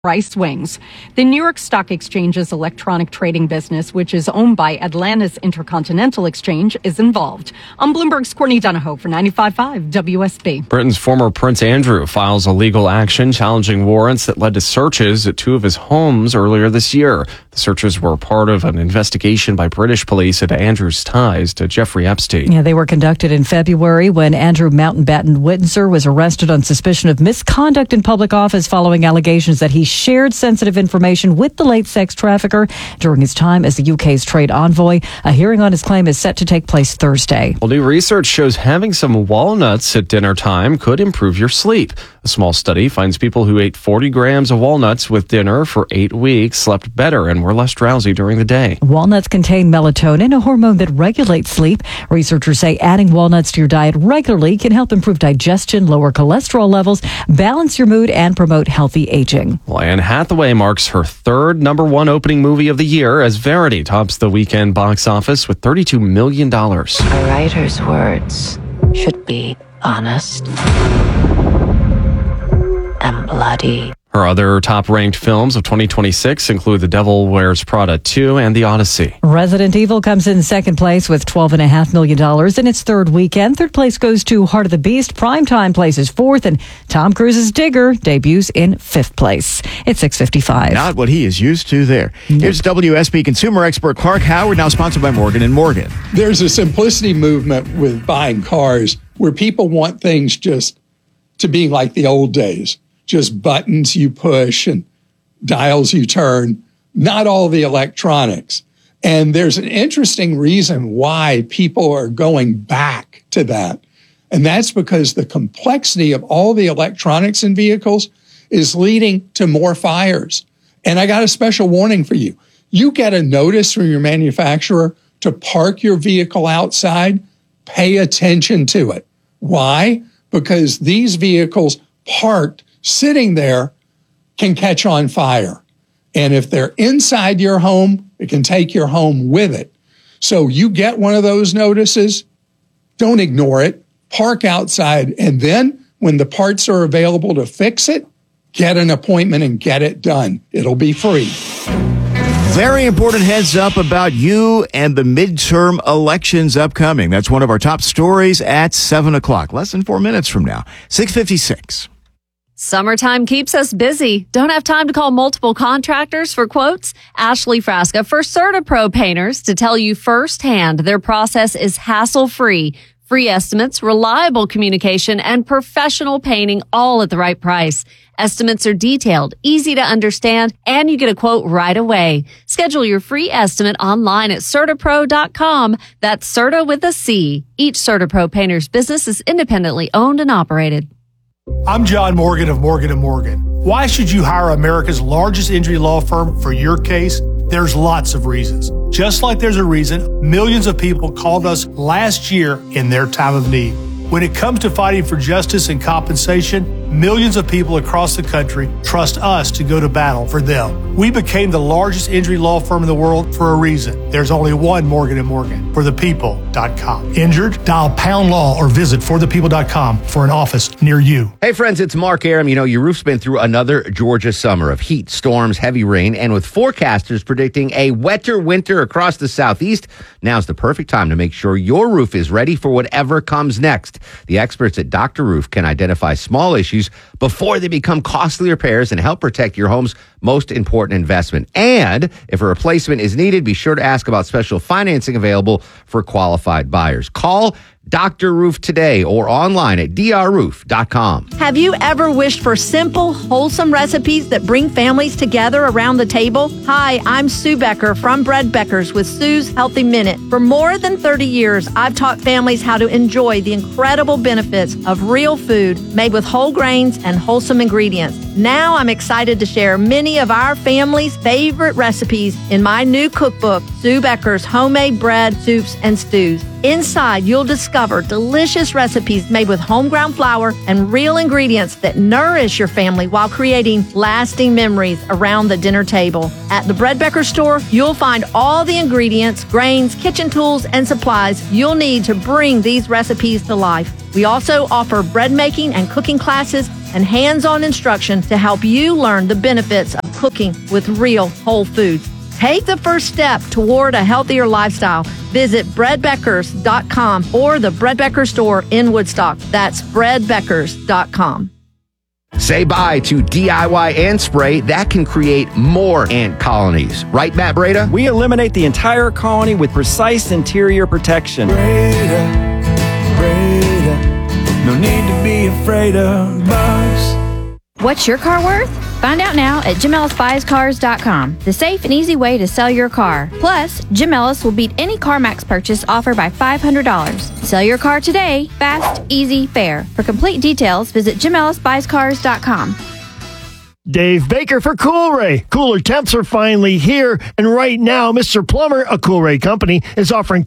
price swings. The New York Stock Exchange's electronic trading business, which is owned by Atlantis Intercontinental Exchange, is involved. On Bloomberg's Courtney Donahoe for 95.5 WSB. Britain's former Prince Andrew files a legal action challenging warrants that led to searches at two of his homes earlier this year. The searches were part of an investigation by British police into Andrew's ties to Jeffrey Epstein. Yeah, they were conducted in February when Andrew Mountbatten Windsor was arrested on suspicion of misconduct in public office following allegations that he shared sensitive information with the late sex trafficker during his time as the UK's trade envoy. A hearing on his claim is set to take place Thursday. Well, new research shows having some walnuts at dinner time could improve your sleep. A small study finds people who ate 40 grams of walnuts with dinner for 8 weeks slept better and were less drowsy during the day. Walnuts contain melatonin, a hormone that regulates sleep. Researchers say adding walnuts to your diet regularly can help improve digestion, lower cholesterol levels, balance your mood, and promote healthy aging. Well, Anne Hathaway marks her third #1 opening movie of the year as Verity tops the weekend box office with $32 million. A writer's words should be honest and bloody. Her other top-ranked films of 2026 include The Devil Wears Prada 2 and The Odyssey. Resident Evil comes in second place with $12.5 million in its third weekend. Third place goes to Heart of the Beast. Primetime places fourth, and Tom Cruise's Digger debuts in fifth place. It's 6:55. Not what he is used to there. Here's WSB consumer expert Clark Howard, now sponsored by Morgan & Morgan. There's a simplicity movement with buying cars where people want things just to be like the old days. Just buttons you push and dials you turn, not all the electronics. And there's an interesting reason why people are going back to that. And that's because the complexity of all the electronics in vehicles is leading to more fires. And I got a special warning for you. You get a notice from your manufacturer to park your vehicle outside, pay attention to it. Why? Because these vehicles parked sitting there can catch on fire. And if they're inside your home, it can take your home with it. So you get one of those notices, don't ignore it, park outside, and then when the parts are available to fix it, get an appointment and get it done. It'll be free. Very important heads up about you and the midterm elections upcoming. That's one of our top stories at 7 o'clock, less than 4 minutes from now, 6:56. Summertime keeps us busy. Don't have time to call multiple contractors for quotes? Ashley Frasca for CertaPro Painters to tell you firsthand their process is hassle-free. Free estimates, reliable communication, and professional painting all at the right price. Estimates are detailed, easy to understand, and you get a quote right away. Schedule your free estimate online at CertaPro.com. That's Certa with a C. Each CertaPro Painters business is independently owned and operated. I'm John Morgan of Morgan & Morgan. Why should you hire America's largest injury law firm for your case? There's lots of reasons. Just like there's a reason millions of people called us last year in their time of need. When it comes to fighting for justice and compensation, millions of people across the country trust us to go to battle for them. We became the largest injury law firm in the world for a reason. There's only one Morgan & Morgan, forthepeople.com. Injured? Dial #law or visit forthepeople.com for an office near you. Hey friends, it's Mark Aram. You know, your roof's been through another Georgia summer of heat, storms, heavy rain, and with forecasters predicting a wetter winter across the southeast, now's the perfect time to make sure your roof is ready for whatever comes next. The experts at Dr. Roof can identify small issues before they become costly repairs and help protect your home's most important investment. And if a replacement is needed, be sure to ask about special financing available for qualified buyers. Call Dr. Roof today or online at drroof.com. Have you ever wished for simple, wholesome recipes that bring families together around the table? Hi, I'm Sue Becker from Bread Beckers with Sue's Healthy Minute. For more than 30 years, I've taught families how to enjoy the incredible benefits of real food made with whole grains and wholesome ingredients. Now I'm excited to share many of our family's favorite recipes in my new cookbook, Sue Becker's Homemade Bread, Soups, and Stews. Inside, you'll discover delicious recipes made with home ground flour and real ingredients that nourish your family while creating lasting memories around the dinner table. At the Bread Becker store, you'll find all the ingredients, grains, kitchen tools, and supplies you'll need to bring these recipes to life. We also offer bread making and cooking classes and hands-on instruction to help you learn the benefits of cooking with real whole foods. Take the first step toward a healthier lifestyle. Visit breadbeckers.com or the Bread Becker store in Woodstock. That's breadbeckers.com. Say bye to DIY ant spray that can create more ant colonies. Right, Matt Breda? We eliminate the entire colony with precise interior protection. Breda, no need to be afraid of bugs. What's your car worth? Find out now at JimEllisBuysCars.com, the safe and easy way to sell your car. Plus, Jim Ellis will beat any CarMax purchase offer by $500. Sell your car today, fast, easy, fair. For complete details, visit JimEllisBuysCars.com. Dave Baker for Coolray. Cooler temps are finally here, and right now, Mr. Plumber, a Coolray company, is offering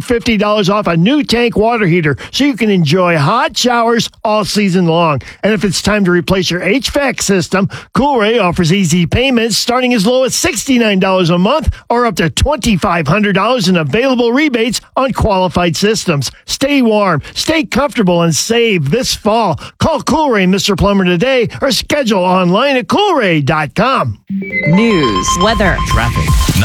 $250 off a new tank water heater so you can enjoy hot showers all season long. And if it's time to replace your HVAC system, Coolray offers easy payments starting as low as $69 a month or up to $2,500 in available rebates on qualified systems. Stay warm, stay comfortable, and save this fall. Call Coolray Mr. Plumber today or schedule online at Coolray.com. News, weather, traffic.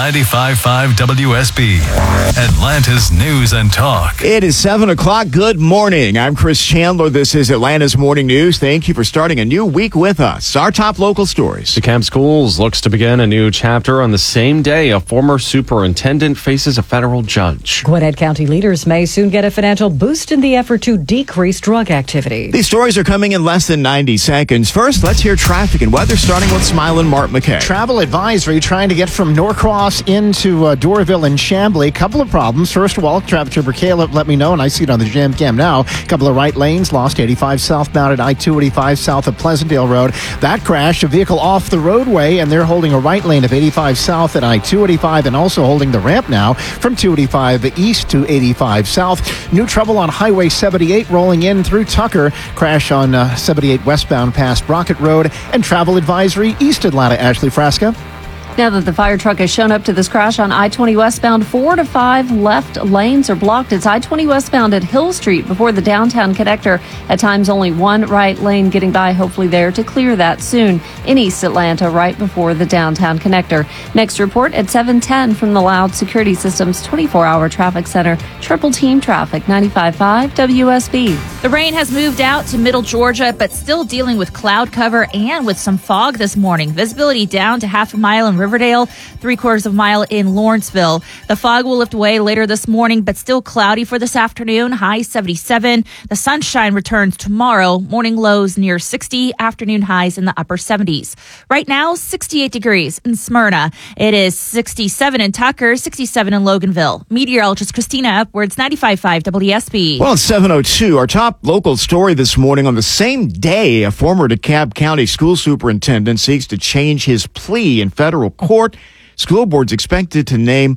95.5 WSB, Atlanta's News and Talk. It is 7 o'clock. Good morning. I'm Chris Chandler. This is Atlanta's Morning News. Thank you for starting a new week with us. Our top local stories. DeKalb Schools looks to begin a new chapter on the same day a former superintendent faces a federal judge. Gwinnett County leaders may soon get a financial boost in the effort to decrease drug activity. These stories are coming in less than 90 seconds. First, let's hear traffic and weather starting with Smilin' Mark McKay. Travel advisory trying to get from Norcross into Doraville and Chamblee. Couple of problems. First of all, traffic trooper Caleb let me know, and I see it on the jam cam now. Couple of right lanes lost. 85 southbound at I-285 south of Pleasantdale Road. That crash, a vehicle off the roadway, and they're holding a right lane of 85 south at I-285 and also holding the ramp now from 285 east to 85 south. New trouble on Highway 78 rolling in through Tucker. Crash on 78 westbound past Brockett Road, and travel advisory East Atlanta. Ashley Frasca. Now that the fire truck has shown up to this crash on I-20 westbound, 4 to 5 left lanes are blocked. It's I-20 westbound at Hill Street before the downtown connector. At times, only one right lane getting by, hopefully there to clear that soon in East Atlanta right before the downtown connector. Next report at 7:10 from the Loud Security Systems 24-hour traffic center. Triple team traffic, 95.5 WSB. The rain has moved out to middle Georgia, but still dealing with cloud cover and with some fog this morning. Visibility down to half a mile in Riverdale, 3/4 of a mile in Lawrenceville. The fog will lift away later this morning, but still cloudy for this afternoon. High 77. The sunshine returns tomorrow. Morning lows near 60. Afternoon highs in the upper 70s. Right now, 68 degrees in Smyrna. It is 67 in Tucker, 67 in Loganville. Meteorologist Christina Upwards, 95.5 WSB. Well, it's 7:02. Our top local story this morning. On the same day, a former DeKalb County school superintendent seeks to change his plea in federal court. School board's expected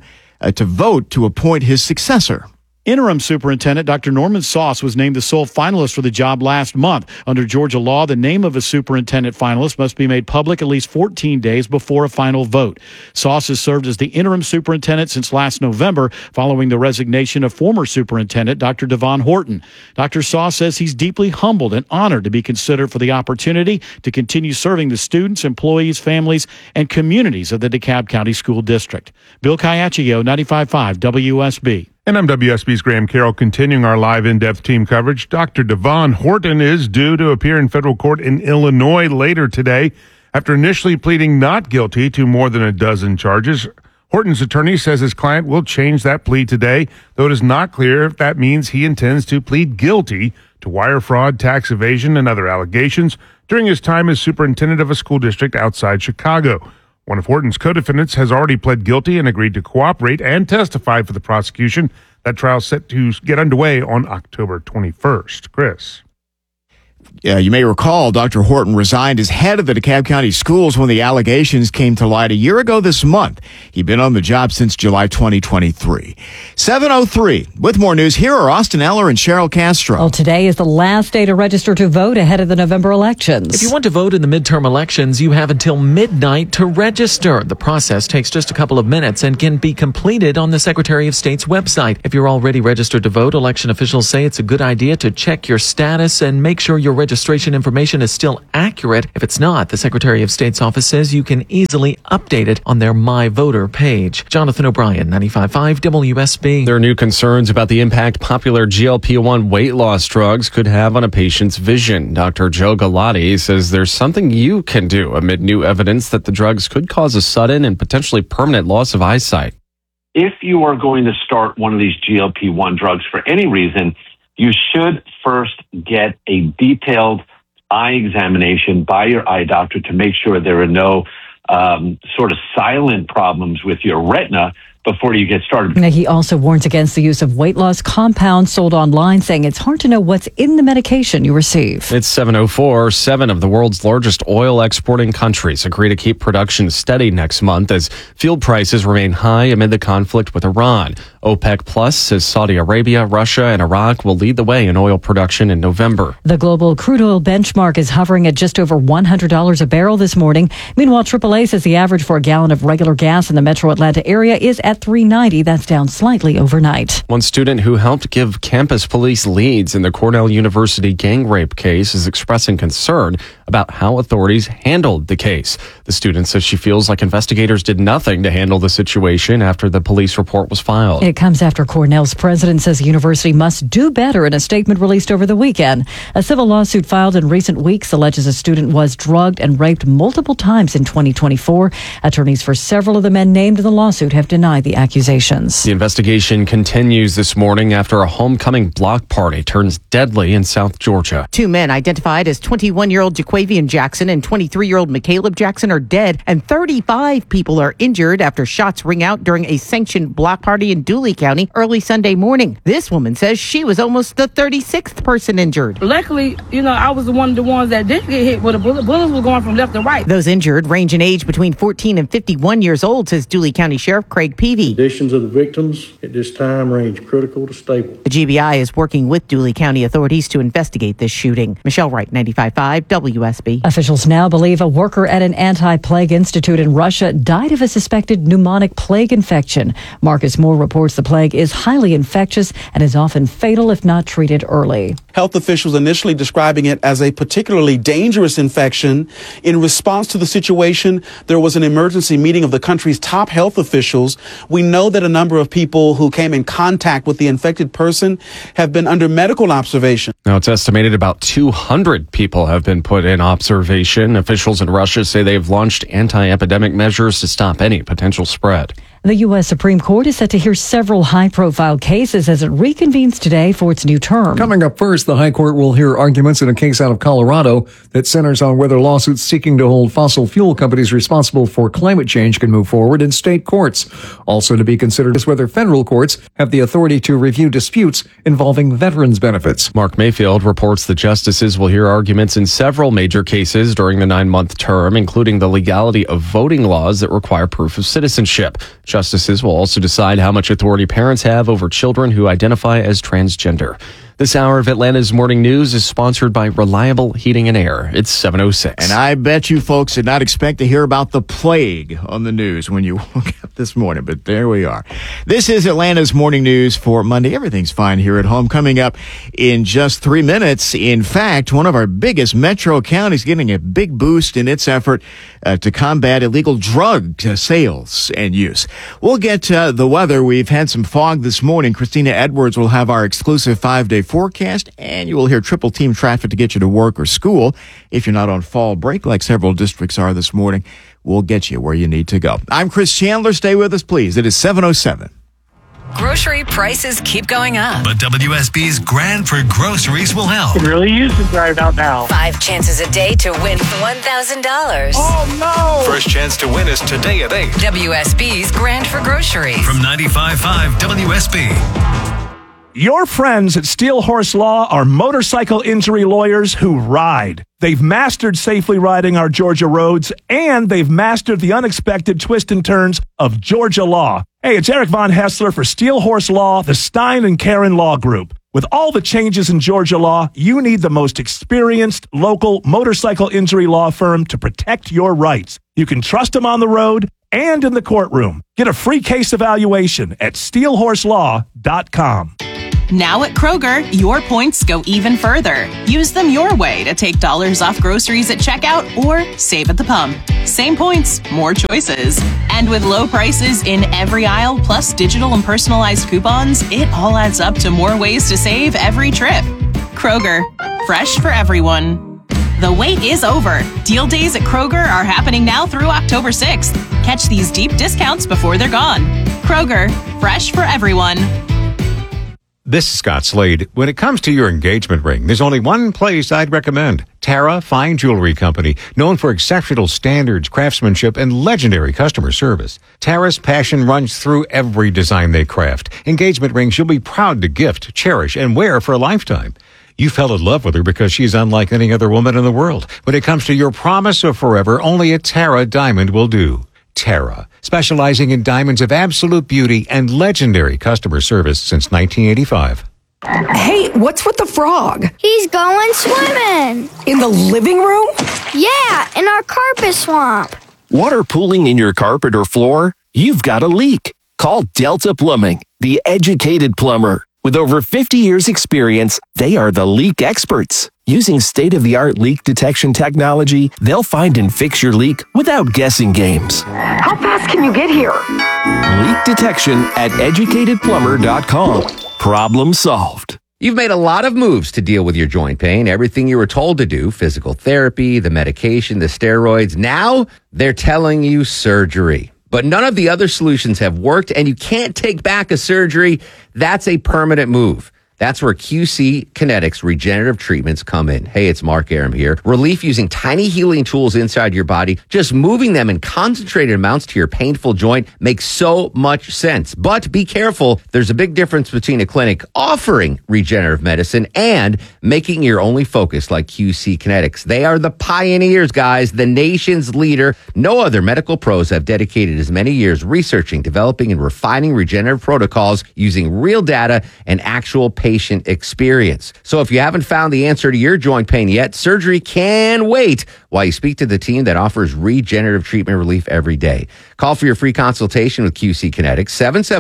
to vote to appoint his successor. Interim Superintendent Dr. Norman Sauce was named the sole finalist for the job last month. Under Georgia law, the name of a superintendent finalist must be made public at least 14 days before a final vote. Sauce has served as the interim superintendent since last November, following the resignation of former superintendent Dr. Devon Horton. Dr. Sauce says he's deeply humbled and honored to be considered for the opportunity to continue serving the students, employees, families, and communities of the DeKalb County School District. Bill Caiaccio, 95.5 WSB. And I'm WSB's Graham Carroll, continuing our live in-depth team coverage. Dr. Devon Horton is due to appear in federal court in Illinois later today after initially pleading not guilty to more than a dozen charges. Horton's attorney says his client will change that plea today, though it is not clear if that means he intends to plead guilty to wire fraud, tax evasion, and other allegations during his time as superintendent of a school district outside Chicago. One of Horton's co-defendants has already pled guilty and agreed to cooperate and testify for the prosecution. That trial is set to get underway on October 21st. Chris. You may recall Dr. Horton resigned as head of the DeKalb County Schools when the allegations came to light a year ago this month. He'd been on the job since July 2023. 7:03. With more news, here are Austin Eller and Cheryl Castro. Well, today is the last day to register to vote ahead of the November elections. If you want to vote in the midterm elections, you have until midnight to register. The process takes just a couple of minutes and can be completed on the Secretary of State's website. If you're already registered to vote, election officials say it's a good idea to check your status and make sure you're registration information is still accurate. If it's not, the Secretary of State's office says you can easily update it on their My Voter page. Jonathan O'Brien, 95.5 WSB. There are new concerns about the impact popular GLP-1 weight loss drugs could have on a patient's vision. Dr. Joe Galati says there's something you can do amid new evidence that the drugs could cause a sudden and potentially permanent loss of eyesight. If you are going to start one of these GLP-1 drugs for any reason, you should first get a detailed eye examination by your eye doctor to make sure there are no sort of silent problems with your retina before you get started. He also warns against the use of weight loss compounds sold online, saying it's hard to know what's in the medication you receive. It's 7:04. 7 of the world's largest oil exporting countries agree to keep production steady next month as fuel prices remain high amid the conflict with Iran. OPEC Plus says Saudi Arabia, Russia, and Iraq will lead the way in oil production in November. The global crude oil benchmark is hovering at just over $100 a barrel this morning. Meanwhile, AAA says the average for a gallon of regular gas in the metro Atlanta area is at $3.90. That's down slightly overnight. One student who helped give campus police leads in the Cornell University gang rape case is expressing concern about how authorities handled the case. The student says she feels like investigators did nothing to handle the situation after the police report was filed. It comes after Cornell's president says the university must do better in a statement released over the weekend. A civil lawsuit filed in recent weeks alleges a student was drugged and raped multiple times in 2024. Attorneys for several of the men named in the lawsuit have denied the accusations. The investigation continues this morning after a homecoming block party turns deadly in South Georgia. 2 men identified as 21-year-old Jaquavian Jackson and 23-year-old McCaleb Jackson are dead, and 35 people are injured after shots ring out during a sanctioned block party in Dooley County early Sunday morning. This woman says she was almost the 36th person injured. Luckily, I was one of the ones that didn't get hit with a bullet. Bullets were going from left to right. Those injured range in age between 14 and 51 years old, says Dooley County Sheriff Craig Peavy. Conditions of the victims at this time range critical to stable. The GBI is working with Dooley County authorities to investigate this shooting. Michelle Wright, 95.5 WSB. Officials now believe a worker at an anti-plague institute in Russia died of a suspected pneumonic plague infection. Marcus Moore reports the plague is highly infectious and is often fatal if not treated early. Health officials initially describing it as a particularly dangerous infection. In response to the situation, there was an emergency meeting of the country's top health officials. We know that a number of people who came in contact with the infected person have been under medical observation. Now, it's estimated about 200 people have been put in observation. Officials in Russia say they've launched anti-epidemic measures to stop any potential spread. The U.S. Supreme Court is set to hear several high-profile cases as it reconvenes today for its new term. Coming up first, the High Court will hear arguments in a case out of Colorado that centers on whether lawsuits seeking to hold fossil fuel companies responsible for climate change can move forward in state courts. Also to be considered is whether federal courts have the authority to review disputes involving veterans' benefits. Mark Mayfield reports the justices will hear arguments in several major cases during the 9-month term, including the legality of voting laws that require proof of citizenship. Justices will also decide how much authority parents have over children who identify as transgender. This hour of Atlanta's Morning News is sponsored by Reliable Heating and Air. It's 7:06. And I bet you folks did not expect to hear about the plague on the news when you woke up this morning, but there we are. This is Atlanta's Morning News for Monday. Everything's fine here at home. Coming up in just 3 minutes, in fact, one of our biggest metro counties getting a big boost in its effort to combat illegal drug sales and use. We'll get the weather. We've had some fog this morning. Christina Edwards will have our exclusive 5-day forecast, and you will hear triple team traffic to get you to work or school. If you're not on fall break like several districts are this morning, we'll get you where you need to go. I'm Chris Chandler. Stay with us, please. It is 7:07. Grocery prices keep going up. But WSB's Grand for Groceries will help. It really is to drive out now. 5 chances a day to win $1,000. Oh, no! First chance to win is today at 8. WSB's Grand for Groceries. From 95.5 WSB. Your friends at Steel Horse Law are motorcycle injury lawyers who ride. They've mastered safely riding our Georgia roads, and they've mastered the unexpected twists and turns of Georgia law. Hey, it's Eric Von Hessler for Steel Horse Law, the Stein and Karen Law Group. With all the changes in Georgia law, you need the most experienced local motorcycle injury law firm to protect your rights. You can trust them on the road and in the courtroom. Get a free case evaluation at steelhorselaw.com. Now at Kroger, your points go even further. Use them your way to take dollars off groceries at checkout or save at the pump. Same points, more choices. And with low prices in every aisle, plus digital and personalized coupons, it all adds up to more ways to save every trip. Kroger, fresh for everyone. The wait is over. Deal days at Kroger are happening now through October 6th. Catch these deep discounts before they're gone. Kroger, fresh for everyone. This is Scott Slade. When it comes to your engagement ring, there's only one place I'd recommend. Tara Fine Jewelry Company, known for exceptional standards, craftsmanship, and legendary customer service. Tara's passion runs through every design they craft. Engagement rings you'll be proud to gift, cherish, and wear for a lifetime. You fell in love with her because she's unlike any other woman in the world. When it comes to your promise of forever, only a Tara diamond will do. Tara, specializing in diamonds of absolute beauty and legendary customer service since 1985. Hey, what's with the frog? He's going swimming. In the living room? Yeah, in our carpet swamp. Water pooling in your carpet or floor? You've got a leak. Call Delta Plumbing, the educated plumber. With over 50 years' experience, they are the leak experts. Using state-of-the-art leak detection technology, they'll find and fix your leak without guessing games. How fast can you get here? Leak detection at educatedplumber.com. Problem solved. You've made a lot of moves to deal with your joint pain. Everything you were told to do, physical therapy, the medication, the steroids. Now they're telling you surgery. But none of the other solutions have worked, and you can't take back a surgery. That's a permanent move. That's where QC Kinetics regenerative treatments come in. Hey, it's Mark Aram here. Relief using tiny healing tools inside your body, just moving them in concentrated amounts to your painful joint makes so much sense. But be careful. There's a big difference between a clinic offering regenerative medicine and making your only focus like QC Kinetics. They are the pioneers, guys, the nation's leader. No other medical pros have dedicated as many years researching, developing, and refining regenerative protocols using real data and actual patient experience. So if you haven't found the answer to your joint pain yet, surgery can wait while you speak to the team that offers regenerative treatment relief every day. Call for your free consultation with QC Kinetics,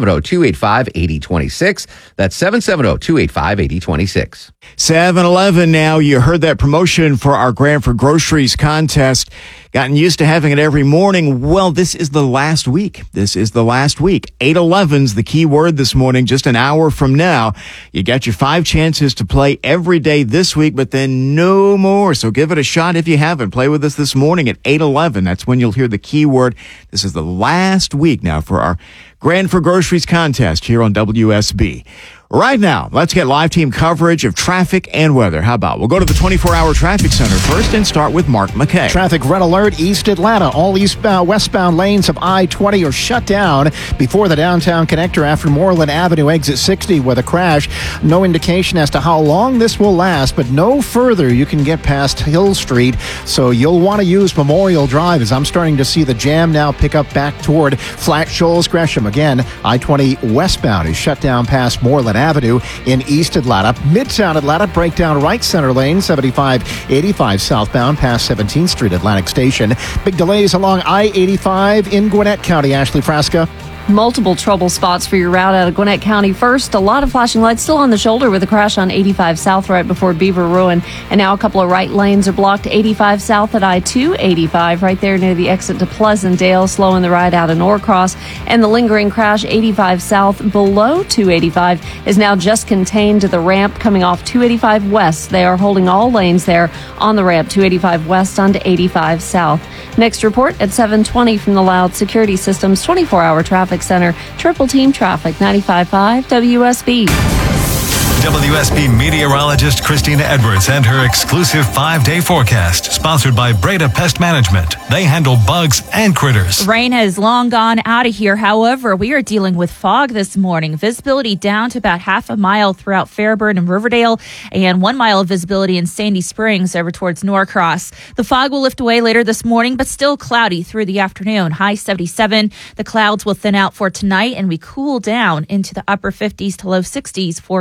770-285-8026. That's 770-285-8026. 7-Eleven now. You heard that promotion for our Grand for Groceries contest. Gotten used to having it every morning. Well, this is the last week. 8-11's the key word this morning, just an hour from now. You got your 5 chances to play every day this week, but then no more. So give it a shot if you haven't. Play with us this morning at 8-11. That's when you'll hear the key word. This is the last week now for our Grand for Groceries contest here on WSB. Right now, let's get live team coverage of traffic and weather. How about we'll go to the 24-hour traffic center first and start with Mark McKay. Traffic red alert East Atlanta. All westbound lanes of I-20 are shut down before the downtown connector after Moreland Avenue exit 60 with a crash. No indication as to how long this will last, but no further you can get past Hill Street. So you'll want to use Memorial Drive as I'm starting to see the jam now pick up back toward Flat Shoals Gresham. Again, I-20 westbound is shut down past Moreland Avenue in East Atlanta. Midtown Atlanta, breakdown right center lane, 75-85 southbound past 17th Street Atlantic Station. Big delays along I-85 in Gwinnett County. Ashley Frasca. Multiple trouble spots for your route out of Gwinnett County. First, a lot of flashing lights still on the shoulder with a crash on 85 South right before Beaver Ruin. And now a couple of right lanes are blocked. 85 South at I-2, 85 right there near the exit to Pleasantdale, slowing the ride out of Norcross. And the lingering crash, 85 South below 285, is now just contained to the ramp coming off 285 West. They are holding all lanes there on the ramp, 285 West onto 85 South. Next report at 7:20 from the Loud Security Systems 24-hour traffic center. Triple Team Traffic, 95.5 WSB. WSB meteorologist Christina Edwards and her exclusive 5-day forecast, sponsored by Breda Pest Management. They handle bugs and critters. Rain has long gone out of here. However, we are dealing with fog this morning. Visibility down to about half a mile throughout Fairburn and Riverdale, and 1 mile of visibility in Sandy Springs over towards Norcross. The fog will lift away later this morning, but still cloudy through the afternoon. High 77. The clouds will thin out for tonight, and we cool down into the upper 50s to low 60s for tomorrow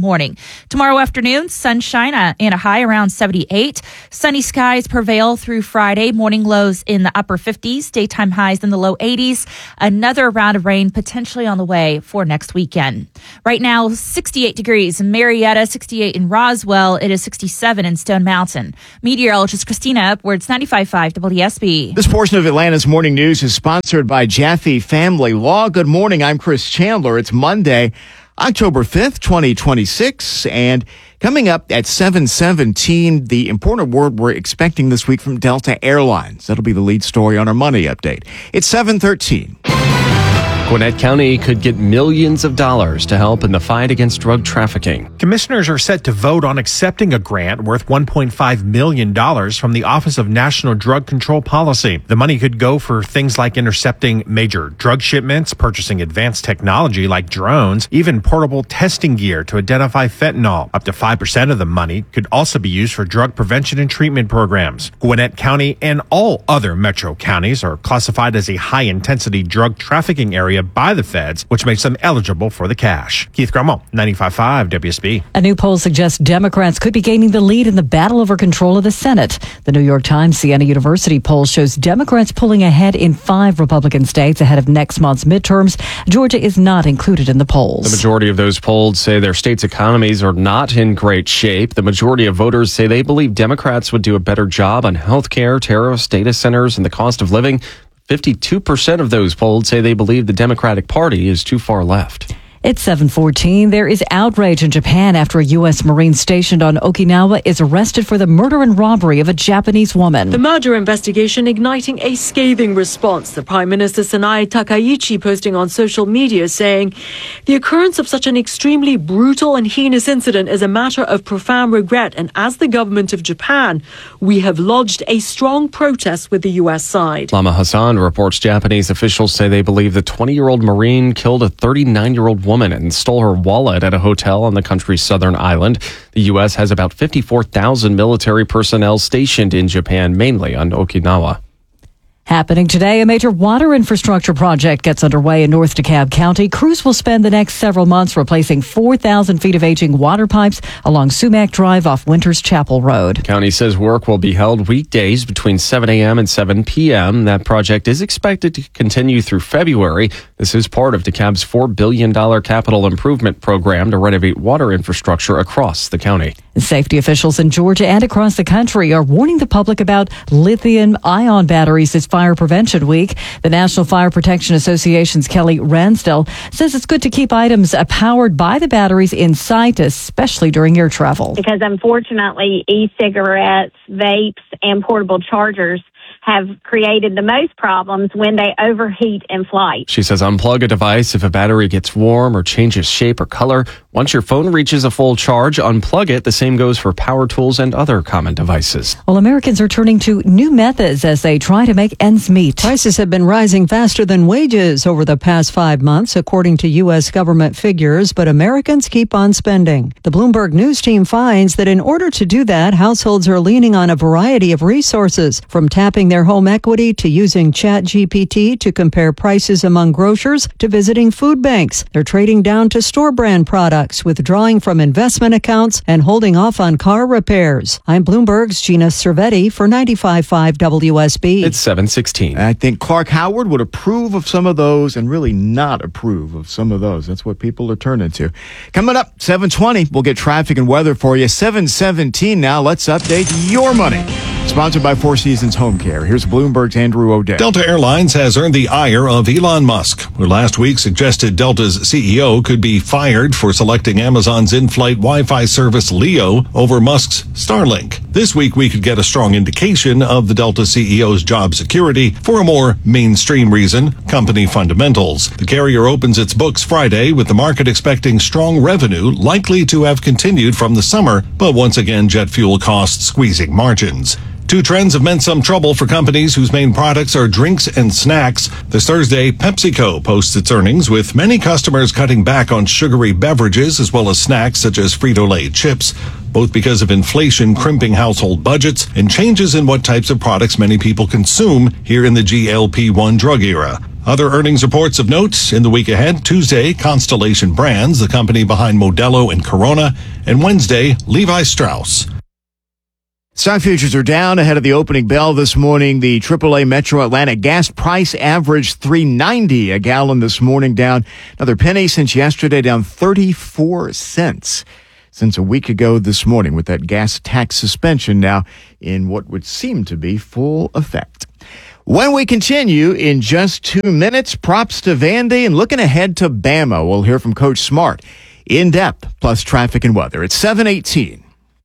morning. Tomorrow afternoon, sunshine and a high around 78. Sunny skies prevail through Friday. Morning lows in the upper 50s, daytime highs in the low 80s. Another round of rain potentially on the way for next weekend. Right now, 68 degrees in Marietta, 68 in Roswell. It is 67 in Stone Mountain. Meteorologist Christina Edwards, 95.5 WSB. This portion of Atlanta's Morning News is sponsored by Jaffe Family Law. Good morning. I'm Chris Chandler. It's Monday, October 5th, 2026. And coming up at 7:17, the important word we're expecting this week from Delta Airlines. That'll be the lead story on our Money Update. It's 7:13. Gwinnett County could get millions of dollars to help in the fight against drug trafficking. Commissioners are set to vote on accepting a grant worth $1.5 million from the Office of National Drug Control Policy. The money could go for things like intercepting major drug shipments, purchasing advanced technology like drones, even portable testing gear to identify fentanyl. Up to 5% of the money could also be used for drug prevention and treatment programs. Gwinnett County and all other metro counties are classified as a high-intensity drug trafficking area by the feds, which makes them eligible for the cash. Keith Grummel, 95.5 WSB. A new poll suggests Democrats could be gaining the lead in the battle over control of the Senate. The New York Times Siena University poll shows Democrats pulling ahead in 5 Republican states ahead of next month's midterms. Georgia is not included in the polls. The majority of those polled say their states' economies are not in great shape. The majority of voters say they believe Democrats would do a better job on health care, tariffs, data centers, and the cost of living. 52% of those polled say they believe the Democratic Party is too far left. It's 7:14. There is outrage in Japan after a U.S. Marine stationed on Okinawa is arrested for the murder and robbery of a Japanese woman. The murder investigation igniting a scathing response. The Prime Minister Sanae Takaichi posting on social media saying, "The occurrence of such an extremely brutal and heinous incident is a matter of profound regret, and as the government of Japan, we have lodged a strong protest with the U.S. side." Lama Hassan reports Japanese officials say they believe the 20-year-old Marine killed a 39-year-old woman and stole her wallet at a hotel on the country's southern island. The U.S. has about 54,000 military personnel stationed in Japan, mainly on Okinawa. Happening today, a major water infrastructure project gets underway in North DeKalb County. Crews will spend the next several months replacing 4,000 feet of aging water pipes along Sumac Drive off Winters Chapel Road. The county says work will be held weekdays between 7 a.m. and 7 p.m. That project is expected to continue through February. This is part of DeKalb's $4 billion capital improvement program to renovate water infrastructure across the county. Safety officials in Georgia and across the country are warning the public about lithium-ion batteries this Fire Prevention Week. The National Fire Protection Association's Kelly Ransdell says it's good to keep items powered by the batteries in sight, especially during air travel. Because unfortunately, e-cigarettes, vapes, and portable chargers have created the most problems when they overheat in flight. She says unplug a device if a battery gets warm or changes shape or color. Once your phone reaches a full charge, unplug it. The same goes for power tools and other common devices. Well, Americans are turning to new methods as they try to make ends meet. Prices have been rising faster than wages over the past 5 months, according to U.S. government figures, but Americans keep on spending. The Bloomberg News team finds that in order to do that, households are leaning on a variety of resources, from tapping their home equity to using ChatGPT to compare prices among grocers to visiting food banks. They're trading down to store brand products, withdrawing from investment accounts and holding off on car repairs. I'm Bloomberg's Gina Cervetti for 95.5 WSB. It's 7:16. I think Clark Howard would approve of some of those and really not approve of some of those. That's what people are turning to. Coming up, 7:20, we'll get traffic and weather for you. 7:17 now. Let's update your money. Sponsored by Four Seasons Home Care. Here's Bloomberg's Andrew O'Day. Delta Airlines has earned the ire of Elon Musk, who last week suggested Delta's CEO could be fired for selecting Amazon's in-flight Wi-Fi service Leo over Musk's Starlink. This week, we could get a strong indication of the Delta CEO's job security for a more mainstream reason, company fundamentals. The carrier opens its books Friday with the market expecting strong revenue likely to have continued from the summer, but once again, jet fuel costs squeezing margins. Two trends have meant some trouble for companies whose main products are drinks and snacks. This Thursday, PepsiCo posts its earnings, with many customers cutting back on sugary beverages as well as snacks such as Frito-Lay chips, both because of inflation crimping household budgets and changes in what types of products many people consume here in the GLP-1 drug era. Other earnings reports of note in the week ahead. Tuesday, Constellation Brands, the company behind Modelo and Corona. And Wednesday, Levi Strauss. Stock futures are down ahead of the opening bell this morning. The AAA Metro Atlanta gas price averaged $3.90 a gallon this morning, down another penny since yesterday, down 34 cents since a week ago this morning, with that gas tax suspension now in what would seem to be full effect. When we continue in just 2 minutes, props to Vandy and looking ahead to Bama. We'll hear from Coach Smart in depth, plus traffic and weather. It's 7:18.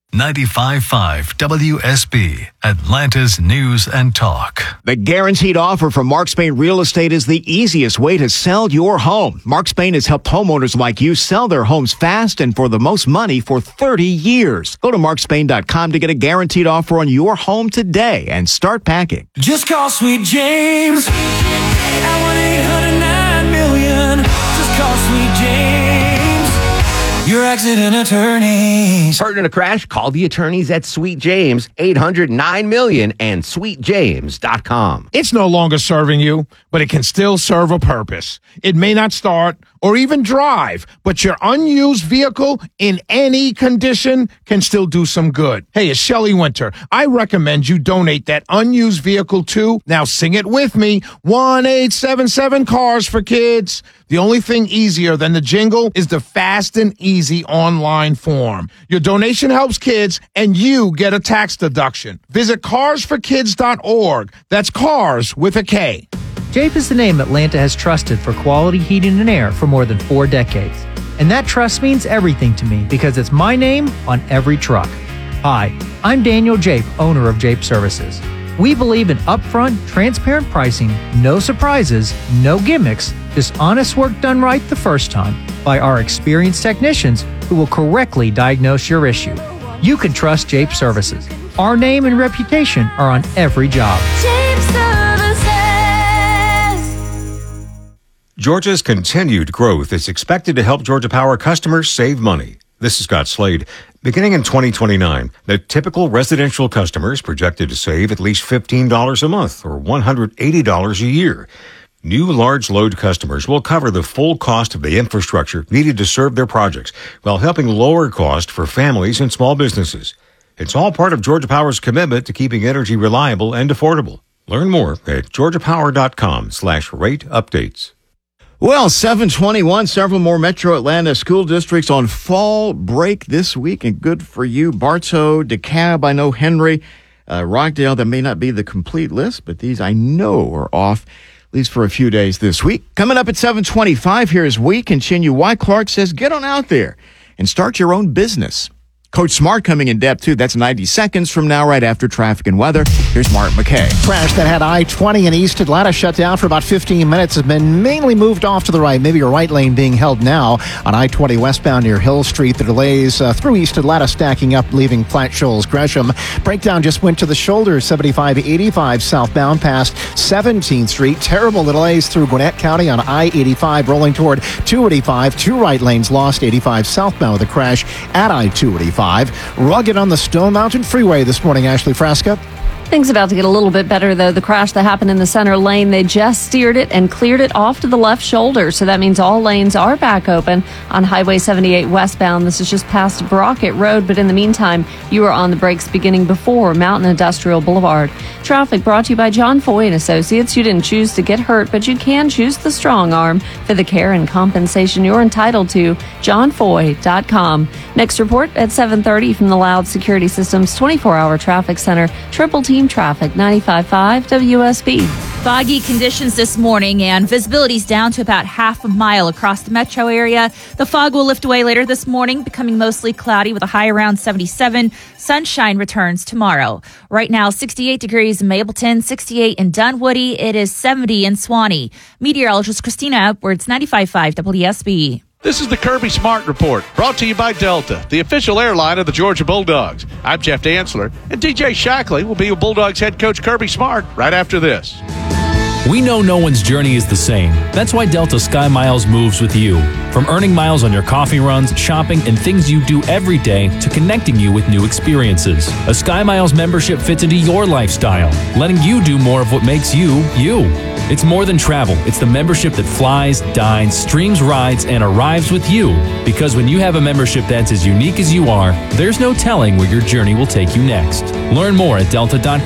95.5 WSB, Atlanta's News and Talk. The guaranteed offer from Mark Spain Real Estate is the easiest way to sell your home. Mark Spain has helped homeowners like you sell their homes fast and for the most money for 30 years. Go to markspain.com to get a guaranteed offer on your home today and start packing. Just call Sweet James at 1-800-9-million. Just call Sweet James, your accident attorneys. Hurt in a crash? Call the attorneys at Sweet James, 800-9-million and sweetjames.com. It's no longer serving you, but it can still serve a purpose. It may not start or even drive, but your unused vehicle in any condition can still do some good. Hey, it's Shelley Winter. I recommend you donate that unused vehicle to, now sing it with me, 1-877-CARS-FOR-KIDS. The only thing easier than the jingle is the fast and easy online form. Your donation helps kids, and you get a tax deduction. Visit carsforkids.org. That's cars with a K. Jape is the name Atlanta has trusted for quality heating and air for more than 4 decades. And that trust means everything to me because it's my name on every truck. Hi, I'm Daniel Jape, owner of Jape Services. We believe in upfront, transparent pricing, no surprises, no gimmicks, just honest work done right the first time by our experienced technicians who will correctly diagnose your issue. You can trust Jape Services. Our name and reputation are on every job. Jape Services. Georgia's continued growth is expected to help Georgia Power customers save money. This is Scott Slade. Beginning in 2029, the typical residential customer is projected to save at least $15 a month or $180 a year. New large load customers will cover the full cost of the infrastructure needed to serve their projects while helping lower cost for families and small businesses. It's all part of Georgia Power's commitment to keeping energy reliable and affordable. Learn more at georgiapower.com/rate updates. Well, 7:21, several more Metro Atlanta school districts on fall break this week, and good for you. Bartow, DeKalb, I know Henry, Rockdale, that may not be the complete list, but these I know are off, at least for a few days this week. Coming up at 7:25, here's We Continue. Why Clark says get on out there and start your own business. Coach Smart coming in depth, too. That's 90 seconds from now, right after traffic and weather. Here's Mark McKay. Crash that had I-20 in East Atlanta shut down for about 15 minutes has been mainly moved off to the right. Maybe a right lane being held now on I-20 westbound near Hill Street. The delays through East Atlanta stacking up, leaving Platte Shoals, Gresham. Breakdown just went to the shoulder, 75-85 southbound past 17th Street. Terrible delays through Gwinnett County on I-85 rolling toward 285. 2 right lanes lost, 85 southbound with a crash at I-285. Rugged on the Stone Mountain Freeway this morning, Ashley Frasca. Things about to get a little bit better, though. The crash that happened in the center lane, they just steered it and cleared it off to the left shoulder. So that means all lanes are back open on Highway 78 westbound. This is just past Brockett Road, but in the meantime, you are on the brakes beginning before Mountain Industrial Boulevard. Traffic brought to you by John Foy and Associates. You didn't choose to get hurt, but you can choose the strong arm for the care and compensation you're entitled to. JohnFoy.com. Next report at 7:30 from the Loud Security Systems 24-hour traffic center. Triple Team Traffic, 95.5 WSB. Foggy conditions this morning and visibility's down to about half a mile across the metro area. The fog will lift away later this morning, becoming mostly cloudy with a high around 77. Sunshine returns tomorrow. Right now, 68 degrees in Mapleton, 68 in Dunwoody. It is 70 in Swanee. Meteorologist Christina Edwards, 95.5 WSB. This is the Kirby Smart Report, brought to you by Delta, the official airline of the Georgia Bulldogs. I'm Jeff Dantzler, and DJ Shackley will be with Bulldogs head coach Kirby Smart right after this. We know no one's journey is the same. That's why Delta Sky Miles moves with you. From earning miles on your coffee runs, shopping, and things you do every day to connecting you with new experiences. A Sky Miles membership fits into your lifestyle, letting you do more of what makes you, you. It's more than travel. It's the membership that flies, dines, streams rides, and arrives with you. Because when you have a membership that's as unique as you are, there's no telling where your journey will take you next. Learn more at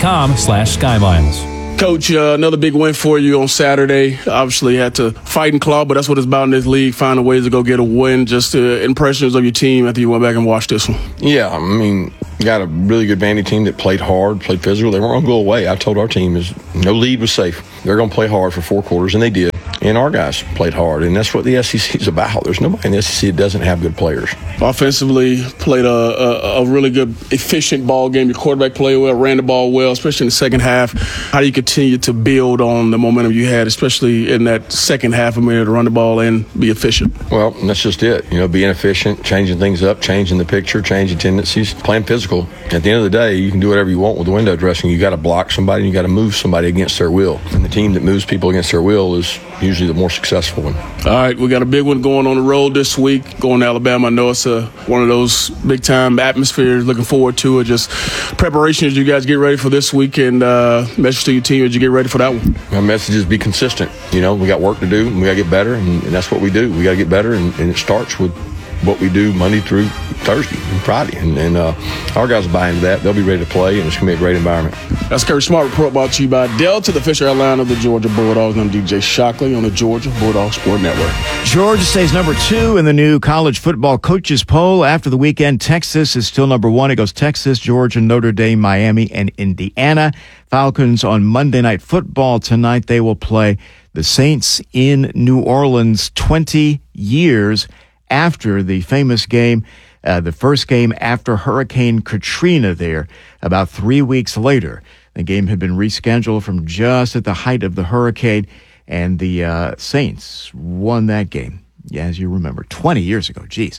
delta.com/SkyMiles. Coach, another big win for you on Saturday. Obviously had to fight and claw, but that's what it's about in this league, finding ways to go get a win. Just impressions of your team after you went back and watched this one. Yeah, I mean, you got a really good Vandy team that played hard, played physical. They weren't going to go away. I told our team no lead was safe. They're going to play hard for 4 quarters, and they did. And our guys played hard, and that's what the SEC is about. There's nobody in the SEC that doesn't have good players. Offensively, played a really good, efficient ball game. Your quarterback played well, ran the ball well, especially in the second half. How do you continue to build on the momentum you had, especially in that second half, of to run the ball and be efficient? Well, that's just it. Being efficient, changing things up, changing the picture, changing tendencies, playing physical. At the end of the day, you can do whatever you want with the window dressing. You got to block somebody, and you got to move somebody against their will. And the team that moves people against their will is usually the more successful one. All right, we got a big one going on the road this week, going to Alabama. I know it's one of those big-time atmospheres. Looking forward to it. Just preparation as you guys get ready for this week, and message to your team as you get ready for that one. My message is be consistent. We got work to do, and we got to get better, and that's what we do. We got to get better, and it starts with what we do Monday through Thursday and Friday. And our guys will buy into that. They'll be ready to play, and it's going to be a great environment. That's Kirby Smart Report brought to you by Delta, the official airline of the Georgia Bulldogs. I'm DJ Shockley on the Georgia Bulldog Sport Network. Georgia stays number 2 in the new college football coaches poll. After the weekend, Texas is still number 1. It goes Texas, Georgia, Notre Dame, Miami, and Indiana. Falcons on Monday Night Football tonight. They will play the Saints in New Orleans 20 years after the famous game, the first game after Hurricane Katrina there, about 3 weeks later. The game had been rescheduled from just at the height of the hurricane, and the Saints won that game. Yeah, as you remember, 20 years ago. Geez.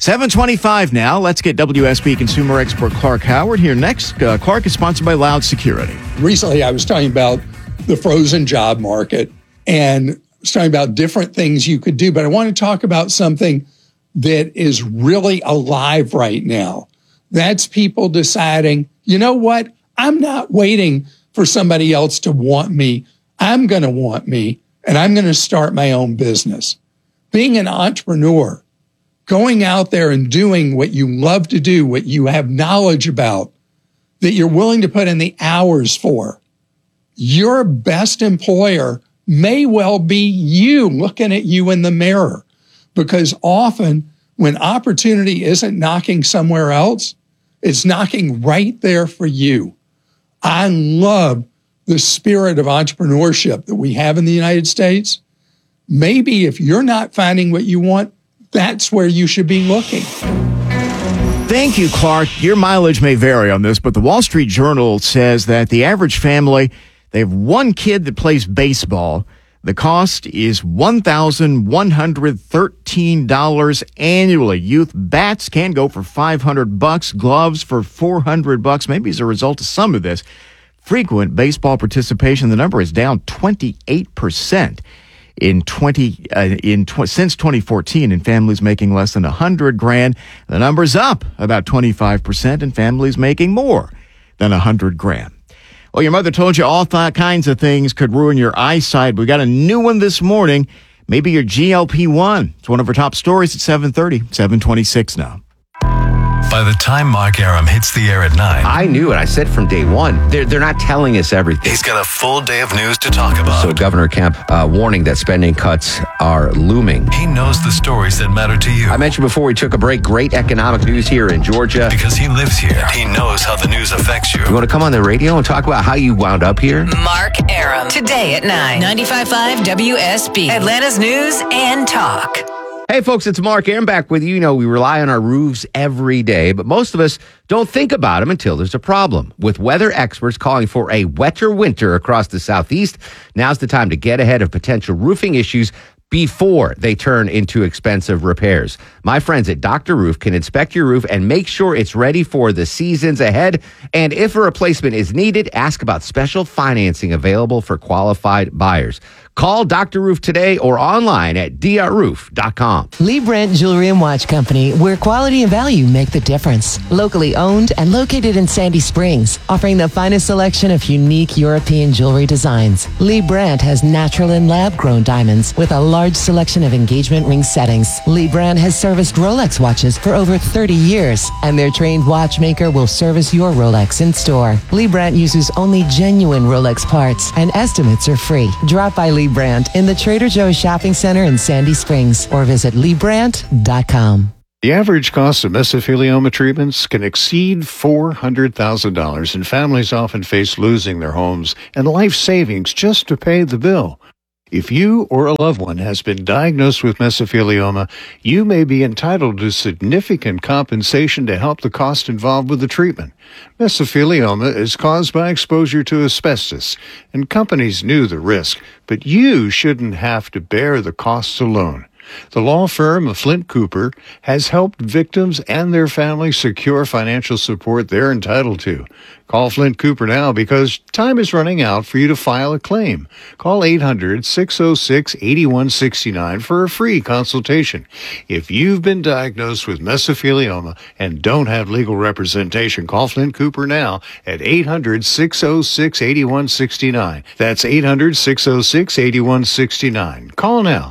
7:25 now. Let's get WSB consumer expert Clark Howard here next. Clark is sponsored by Loud Security. Recently, I was talking about the frozen job market and was talking about different things you could do, but I want to talk about something that is really alive right now. That's people deciding, you know what? I'm not waiting for somebody else to want me. I'm going to want me, and I'm going to start my own business. Being an entrepreneur, going out there and doing what you love to do, what you have knowledge about, that you're willing to put in the hours for. Your best employer may well be you looking at you in the mirror. Because often when opportunity isn't knocking somewhere else, it's knocking right there for you. I love the spirit of entrepreneurship that we have in the United States. Maybe if you're not finding what you want, that's where you should be looking. Thank you, Clark. Your mileage may vary on this, but the Wall Street Journal says that the average family, they have one kid that plays baseball. The cost is $1,113 annually. Youth bats can go for $500, gloves for $400. Maybe as a result of some of this frequent baseball participation, the number is down 28% since 2014 in families making less than $100,000. The number's up about 25% in families making more than $100,000. Well, your mother told you all kinds of things could ruin your eyesight. We got a new one this morning. Maybe your GLP-1. It's one of our top stories at 7:30, 7:26 now. By the time Mark Aram hits the air at 9, I knew it. I said from day one, they're not telling us everything. he's got a full day of news to talk about. So Governor Kemp warning that spending cuts are looming. He knows the stories that matter to you. I mentioned before we took a break, great economic news here in Georgia. Because he lives here. He knows how the news affects you. You want to come on the radio and talk about how you wound up here? Mark Aram. Today at 9. 95.5 WSB. Atlanta's News and Talk. Hey, folks, it's Mark Aram back with you. You know, we rely on our roofs every day, but most of us don't think about them until there's a problem. With weather experts calling for a wetter winter across the Southeast, now's the time to get ahead of potential roofing issues before they turn into expensive repairs. My friends at Dr. Roof can inspect your roof and make sure it's ready for the seasons ahead. And if a replacement is needed, ask about special financing available for qualified buyers. Call Dr. Roof today or online at drroof.com. Lee Brandt Jewelry and Watch Company, where quality and value make the difference. Locally owned and located in Sandy Springs, offering the finest selection of unique European jewelry designs. Lee Brandt has natural and lab-grown diamonds with a large selection of engagement ring settings. Lee Brandt has serviced Rolex watches for over 30 years, and their trained watchmaker will service your Rolex in store. Lee Brandt uses only genuine Rolex parts, and estimates are free. Drop by Lee Brandt in the Trader Joe's Shopping Center in Sandy Springs or visit LeeBrandt.com. The average cost of mesothelioma treatments can exceed $400,000, and families often face losing their homes and life savings just to pay the bill. If you or a loved one has been diagnosed with mesothelioma, you may be entitled to significant compensation to help the cost involved with the treatment. Mesothelioma is caused by exposure to asbestos, and companies knew the risk, but you shouldn't have to bear the costs alone. The law firm of Flint Cooper has helped victims and their families secure financial support they're entitled to. Call Flint Cooper now because time is running out for you to file a claim. Call 800-606-8169 for a free consultation. If you've been diagnosed with mesothelioma and don't have legal representation, call Flint Cooper now at 800-606-8169. That's 800-606-8169. Call now,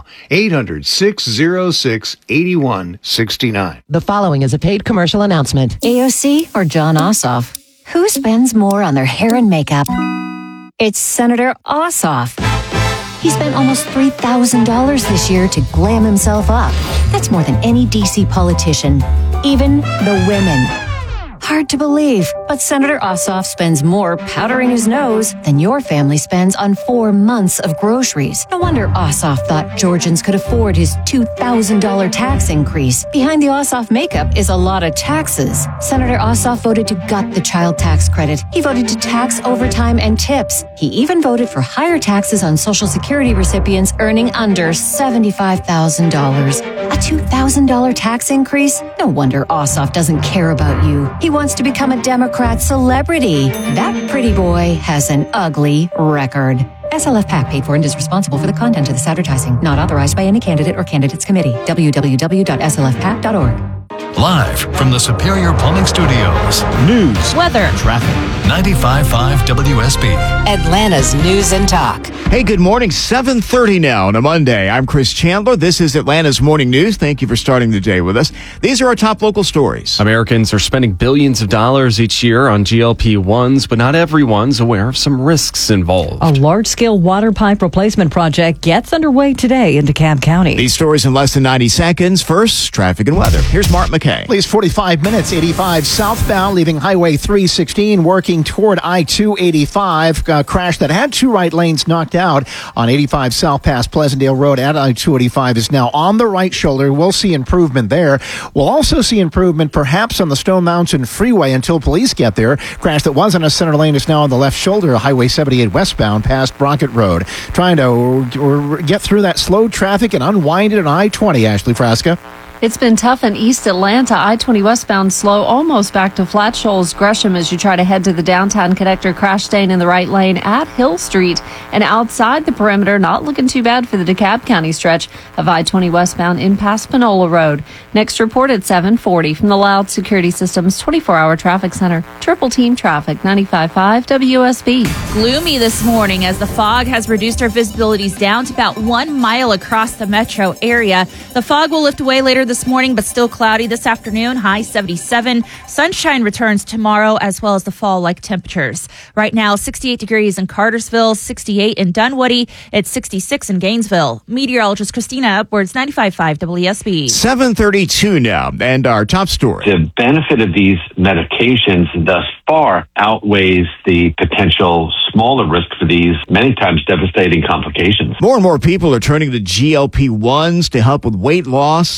800-606-8169. The following is a paid commercial announcement. AOC or John Ossoff? Who spends more on their hair and makeup? It's Senator Ossoff. He spent almost $3,000 this year to glam himself up. That's more than any DC politician, even the women. Hard to believe, but Senator Ossoff spends more powdering his nose than your family spends on 4 months of groceries. No wonder Ossoff thought Georgians could afford his $2,000 tax increase. Behind the Ossoff makeup is a lot of taxes. Senator Ossoff voted to gut the child tax credit. He voted to tax overtime and tips. He even voted for higher taxes on Social Security recipients earning under $75,000. A $2,000 tax increase? No wonder Ossoff doesn't care about you. He wants to become a Democrat celebrity. That pretty boy has an ugly record. SLF PAC paid for and is responsible for the content of this advertising. Not authorized by any candidate or candidates committee. www.slfpac.org. Live from the Superior Plumbing Studios. News, weather, traffic. 95.5 WSB. Atlanta's News and Talk. Hey, good morning. 7:30 now on a Monday. I'm Chris Chandler. This is Atlanta's Morning News. Thank you for starting the day with us. These are our top local stories. Americans are spending billions of dollars each year on GLP-1s, but not everyone's aware of some risks involved. A large-scale water pipe replacement project gets underway today in DeKalb County. These stories in less than 90 seconds. First, traffic and weather. Here's Mark McKay. At least 45 minutes, 85 southbound, leaving Highway 316, working toward I-285. A crash that had 2 right lanes knocked out on 85 south past Pleasantdale Road at I-285 is now on the right shoulder. We'll see improvement there. We'll also see improvement perhaps on the Stone Mountain Freeway until police get there. Crash that was in a center lane is now on the left shoulder, Highway 78 westbound past Brockett Road. Trying to get through that slow traffic and unwind it on I-20, Ashley Frasca. It's been tough in East Atlanta. I-20 westbound slow almost back to Flat Shoals Gresham as you try to head to the downtown connector. Crash staying in the right lane at Hill Street. And outside the perimeter, not looking too bad for the DeKalb County stretch of I-20 westbound in past Panola Road. Next report at 7:40 from the Loud Security Systems 24-hour traffic center. Triple Team Traffic, 95.5 WSB. Gloomy this morning as the fog has reduced our visibilities down to about 1 mile across the metro area. The fog will lift away later this morning, but still cloudy this afternoon, high 77. Sunshine returns tomorrow, as well as the fall-like temperatures. Right now, 68 degrees in Cartersville, 68 in Dunwoody. It's 66 in Gainesville. Meteorologist Christina Upwards, 95.5 WSB. 7:32 now, and our top story. The benefit of these medications thus far outweighs the potential smaller risk for these many times devastating complications. More and more people are turning to GLP-1s to help with weight loss and other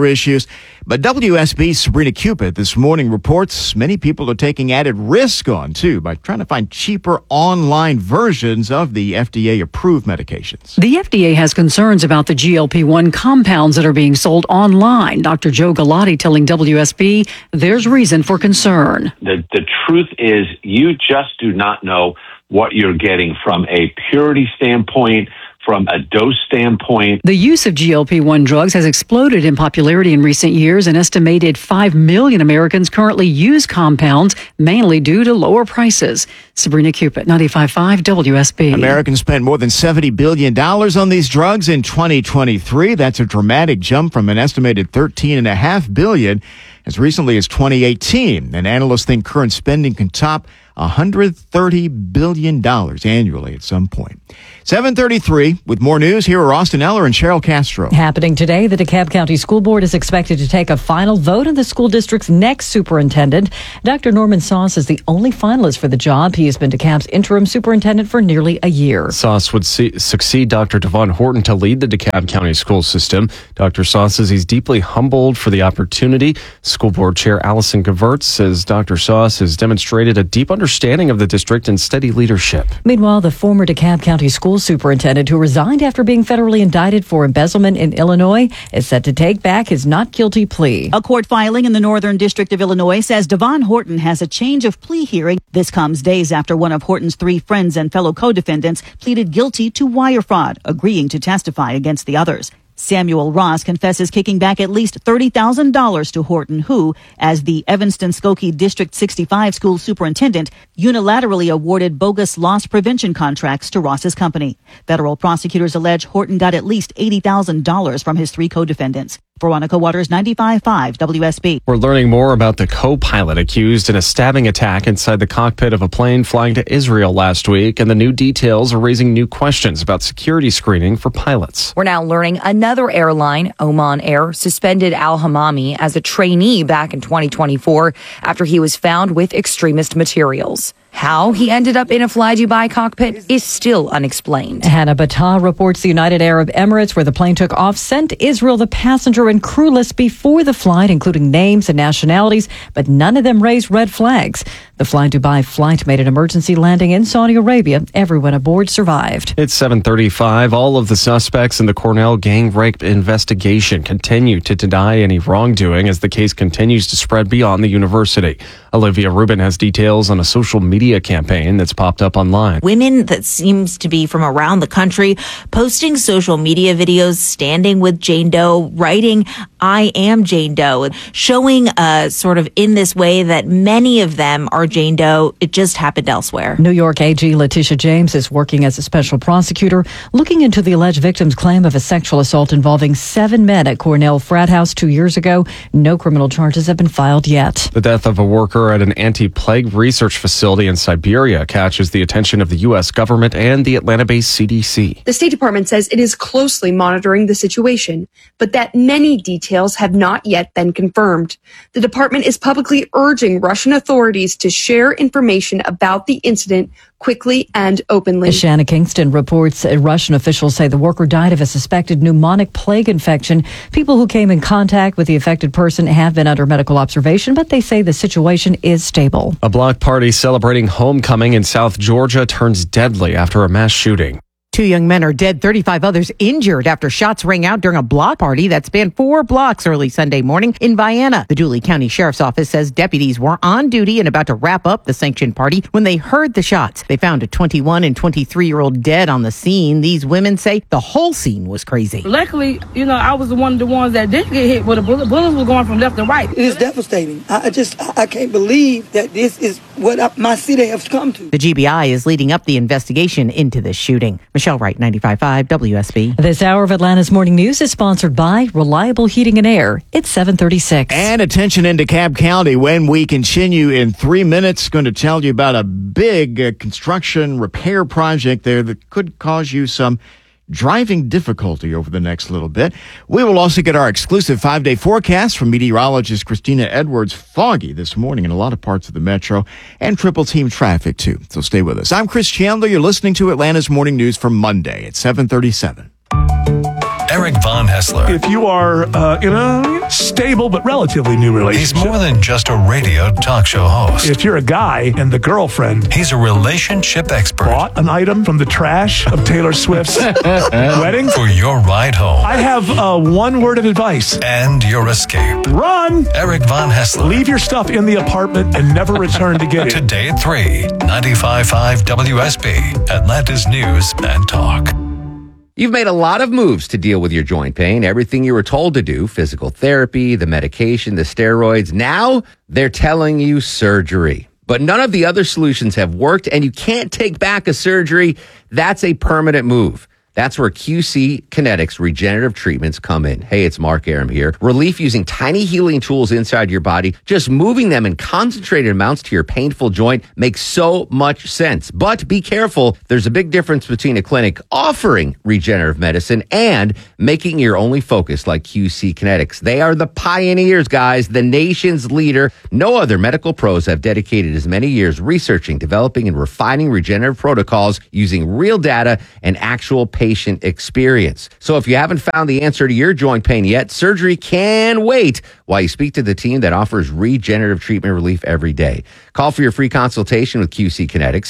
issues. But WSB's Sabrina Cupid this morning reports many people are taking added risk on, too, by trying to find cheaper online versions of the FDA-approved medications. The FDA has concerns about the GLP-1 compounds that are being sold online. Dr. Joe Galati telling WSB there's reason for concern. The truth is you just do not know what you're getting from a purity standpoint, from a dose standpoint. The use of GLP-1 drugs has exploded in popularity in recent years. An estimated 5 million Americans currently use compounds, mainly due to lower prices. Sabrina Cupid, 95.5 WSB. Americans spent more than $70 billion on these drugs in 2023. That's a dramatic jump from an estimated $13.5 billion as recently as 2018. And analysts think current spending can top $130 billion annually at some point. 7:33 with more news. Here are Austin Eller and Cheryl Castro. Happening today, the DeKalb County School Board is expected to take a final vote on the school district's next superintendent. Dr. Norman Sauce is the only finalist for the job. He has been DeKalb's interim superintendent for nearly a year. Sauce would succeed Dr. Devon Horton to lead the DeKalb County school system. Dr. Sauce says he's deeply humbled for the opportunity. School Board Chair Allison Gevertz says Dr. Sauce has demonstrated a deep understanding of the district and steady leadership. Meanwhile, the former DeKalb County school superintendent who resigned after being federally indicted for embezzlement in Illinois is set to take back his not guilty plea. A court filing in the Northern District of Illinois says Devon Horton has a change of plea hearing. This comes days after one of Horton's 3 friends and fellow co-defendants pleaded guilty to wire fraud, agreeing to testify against the others. Samuel Ross confesses kicking back at least $30,000 to Horton, who, as the Evanston-Skokie District 65 school superintendent, unilaterally awarded bogus loss prevention contracts to Ross's company. Federal prosecutors allege Horton got at least $80,000 from his 3 co-defendants. Veronica Waters, 95.5 WSB. We're learning more about the co-pilot accused in a stabbing attack inside the cockpit of a plane flying to Israel last week, and the new details are raising new questions about security screening for pilots. We're now learning another airline, Oman Air, suspended Al-Hamami as a trainee back in 2024 after he was found with extremist materials. How he ended up in a Fly Dubai cockpit is still unexplained. Hannah Battah reports the United Arab Emirates, where the plane took off, sent Israel the passenger and crew list before the flight, including names and nationalities, but none of them raised red flags. The Fly Dubai flight made an emergency landing in Saudi Arabia. Everyone aboard survived. It's 7:35. All of the suspects in the Cornell gang rape investigation continue to deny any wrongdoing as the case continues to spread beyond the university. Olivia Rubin has details on a social media campaign that's popped up online. Women that seems to be from around the country posting social media videos, standing with Jane Doe, writing, "I am Jane Doe," showing sort of in this way that many of them are Jane Doe. It just happened elsewhere. New York AG Letitia James is working as a special prosecutor, looking into the alleged victim's claim of a sexual assault involving 7 men at Cornell frat house 2 years ago. No criminal charges have been filed yet. The death of a worker at an anti-plague research facility in Siberia catches the attention of the U.S. government and the Atlanta-based CDC. The State Department says it is closely monitoring the situation, but that many details have not yet been confirmed. The department is publicly urging Russian authorities to share information about the incident quickly and openly. Shanna Kingston reports Russian officials say the worker died of a suspected pneumonic plague infection. People who came in contact with the affected person have been under medical observation, but they say the situation is stable. A block party celebrating homecoming in South Georgia turns deadly after a mass shooting. 2 young men are dead, 35 others injured after shots rang out during a block party that spanned 4 blocks early Sunday morning in Vienna. The Dooley County Sheriff's Office says deputies were on duty and about to wrap up the sanctioned party when they heard the shots. They found a 21 and 23-year-old dead on the scene. These women say the whole scene was crazy. Luckily, I was one of the ones that didn't get hit with a bullet. Bullets were going from left to right. It is devastating. I can't believe that this is what my city has come to. The GBI is leading up the investigation into this shooting. Michelle Wright, 95.5 WSB. This hour of Atlanta's Morning News is sponsored by Reliable Heating and Air. It's 7:36. And attention in DeKalb County when we continue in 3 minutes. Going to tell you about a big construction repair project there that could cause you some driving difficulty over the next little bit. We will also get our exclusive 5-day forecast from meteorologist Christina Edwards. Foggy this morning in a lot of parts of the metro and triple team traffic too. So stay with us. I'm Chris Chandler. You're listening to Atlanta's Morning News for Monday at 7:37. Eric Von Hessler. If you are in a stable but relatively new relationship. He's more than just a radio talk show host. If you're a guy and the girlfriend. He's a relationship expert. Bought an item from the trash of Taylor Swift's wedding. For your ride home. I have one word of advice. And your escape. Run! Eric Von Hessler. Leave your stuff in the apartment and never return to get it. Today at 3, 95.5 WSB, Atlanta's News and Talk. You've made a lot of moves to deal with your joint pain. Everything you were told to do, physical therapy, the medication, the steroids. Now they're telling you surgery. But none of the other solutions have worked, and you can't take back a surgery. That's a permanent move. That's where QC Kinetics regenerative treatments come in. Hey, it's Mark Aram here. Relief using tiny healing tools inside your body, just moving them in concentrated amounts to your painful joint makes so much sense. But be careful. There's a big difference between a clinic offering regenerative medicine and making your only focus like QC Kinetics. They are the pioneers, guys, the nation's leader. No other medical pros have dedicated as many years researching, developing, and refining regenerative protocols using real data and actual patient experience. So if you haven't found the answer to your joint pain yet, surgery can wait while you speak to the team that offers regenerative treatment relief every day. Call for your free consultation with QC Kinetics,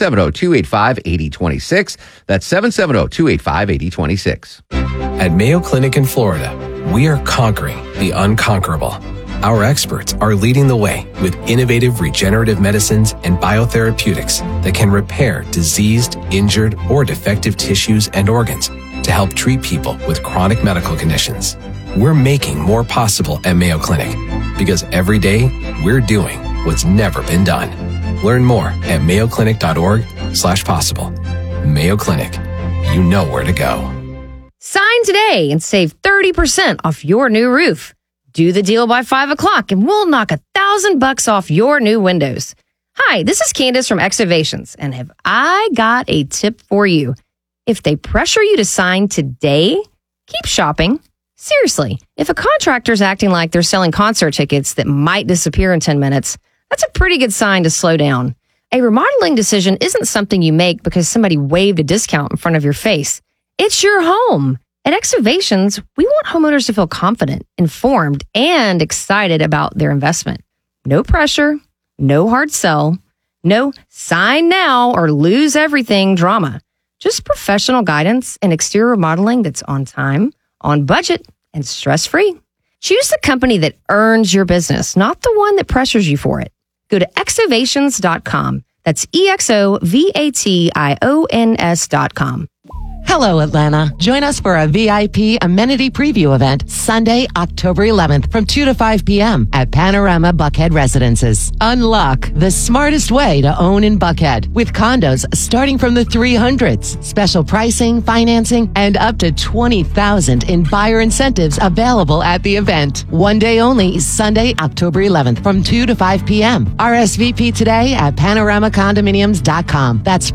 770-285-8026. That's 770-285-8026. At Mayo Clinic in Florida, we are conquering the unconquerable. Our experts are leading the way with innovative regenerative medicines and biotherapeutics that can repair diseased, injured, or defective tissues and organs to help treat people with chronic medical conditions. We're making more possible at Mayo Clinic because every day we're doing what's never been done. Learn more at mayoclinic.org/possible. Mayo Clinic, you know where to go. Sign today and save 30% off your new roof. Do the deal by 5 o'clock and we'll knock $1,000 off your new windows. Hi, this is Candace from Excavations, and have I got a tip for you. If they pressure you to sign today, keep shopping. Seriously, if a contractor's acting like they're selling concert tickets that might disappear in 10 minutes, that's a pretty good sign to slow down. A remodeling decision isn't something you make because somebody waved a discount in front of your face. It's your home. At Excavations, we want homeowners to feel confident, informed, and excited about their investment. No pressure, no hard sell, no sign now or lose everything drama. Just professional guidance and exterior remodeling that's on time, on budget, and stress-free. Choose the company that earns your business, not the one that pressures you for it. Go to excavations.com. That's EXOVATIONS.com. Hello, Atlanta. Join us for a VIP amenity preview event Sunday, October 11th from 2 to 5 p.m. at Panorama Buckhead Residences. Unlock the smartest way to own in Buckhead with condos starting from the 300s. Special pricing, financing, and up to $20,000 in buyer incentives available at the event. One day only, Sunday, October 11th from 2 to 5 p.m. RSVP today at panoramacondominiums.com. That's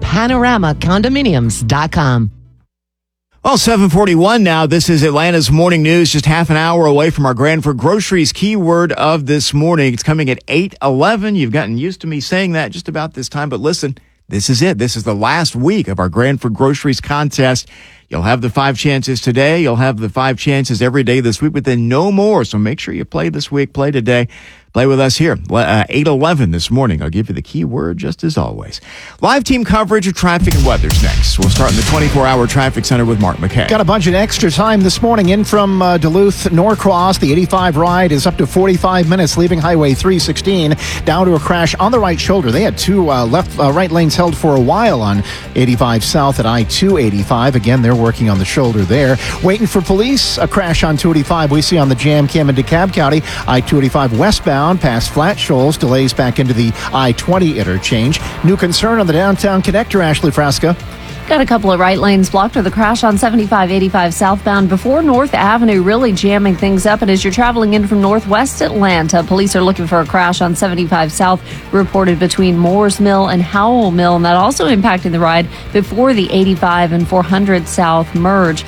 panoramacondominiums.com. Well, 7:41 now. This is Atlanta's Morning News, just half an hour away from our Granford Groceries keyword of this morning. It's coming at 8:11. You've gotten used to me saying that just about this time, but listen, this is it. This is the last week of our Granford Groceries contest. You'll have the 5 chances today. You'll have the 5 chances every day this week, but then no more. So make sure you play this week, play today. Play with us here, 8:11 this morning. I'll give you the key word just as always. Live team coverage of traffic and weather's next. We'll start in the 24-hour traffic center with Mark McKay. Got a bunch of extra time this morning in from Duluth, Norcross. The 85 ride is up to 45 minutes, leaving Highway 316 down to a crash on the right shoulder. They had two right lanes held for a while on 85 South at I-285. Again, they're working on the shoulder there. Waiting for police, a crash on 285 we see on the Jam Cam in DeKalb County. I-285 westbound past Flat Shoals, delays back into the I-20 interchange. New concern on the downtown connector, Ashley Frasca. Got a couple of right lanes blocked with a crash on 75-85 southbound before North Avenue, really jamming things up. And as you're traveling in from northwest Atlanta, police are looking for a crash on 75 South reported between Moores Mill and Howell Mill, and that also impacting the ride before the 85 and 400 South merge.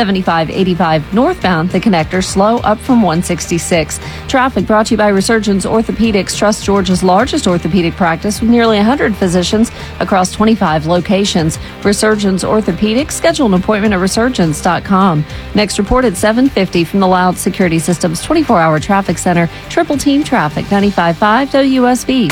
75-85 northbound, the connector slow up from 166. Traffic brought to you by Resurgence Orthopedics, Trust Georgia's largest orthopedic practice with nearly 100 physicians across 25 locations. Resurgence Resurgence Orthopedics. Schedule an appointment at resurgence.com. Next report at 7:50 from the Loud Security Systems 24-hour traffic center. Triple Team Traffic, 95.5 WSB.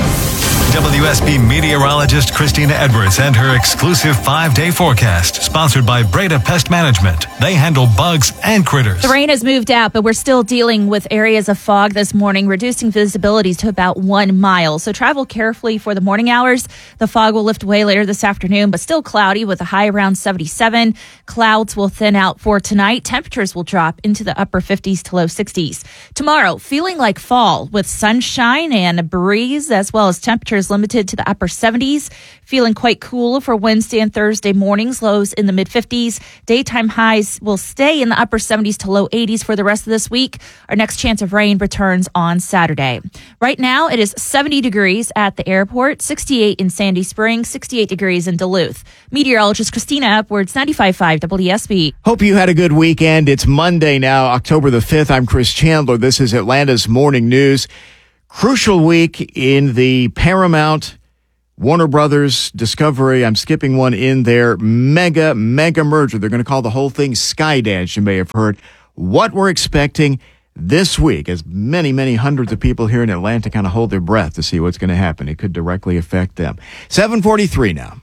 WSB meteorologist Christina Edwards and her exclusive 5-day forecast, sponsored by Breda Pest Management. They handle bugs and critters. The rain has moved out, but we're still dealing with areas of fog this morning, reducing visibility to about 1 mile. So travel carefully for the morning hours. The fog will lift away later this afternoon, but still cloudy with a high around 77. Clouds will thin out for tonight. Temperatures will drop into the upper 50s to low 60s. Tomorrow, feeling like fall with sunshine and a breeze, as well as temperatures limited to the upper 70s. Feeling quite cool for Wednesday and Thursday mornings, lows in the mid 50s. Daytime highs will stay in the upper 70s to low 80s for the rest of this week. Our next chance of rain returns on Saturday. Right now, it is 70 degrees at the airport, 68 in Sandy Springs, 68 degrees in Duluth. Meteorologist Christina Edwards, 95.5 WSB. Hope you had a good weekend. It's Monday now, October the 5th. I'm Chris Chandler. This is Atlanta's Morning News. Crucial week in the Paramount, Warner Brothers, Discovery, I'm skipping one in their mega merger. They're going to call the whole thing Skydance. You may have heard what we're expecting this week, as many hundreds of people here in Atlanta kind of hold their breath to see what's going to happen. It could directly affect them. 7:43 now.